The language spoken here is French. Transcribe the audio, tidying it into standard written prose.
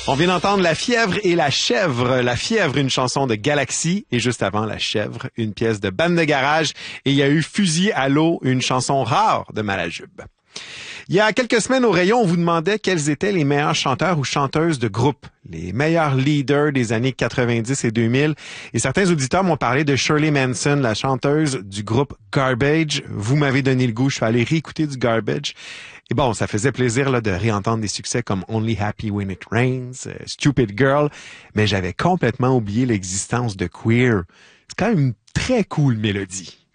On vient d'entendre La fièvre et la chèvre. La fièvre, une chanson de Galaxy. Et juste avant, La chèvre, une pièce de Bande de garage. Et il y a eu Fusil à l'eau, une chanson rare de Malajube. Il y a quelques semaines au rayon, on vous demandait quels étaient les meilleurs chanteurs ou chanteuses de groupe, les meilleurs leaders des années 90 et 2000. Et certains auditeurs m'ont parlé de Shirley Manson, la chanteuse du groupe Garbage. Vous m'avez donné le goût, je suis allé réécouter du Garbage. Et bon, ça faisait plaisir là, de réentendre des succès comme Only Happy When It Rains, Stupid Girl, mais j'avais complètement oublié l'existence de Queer. C'est quand même une très cool mélodie.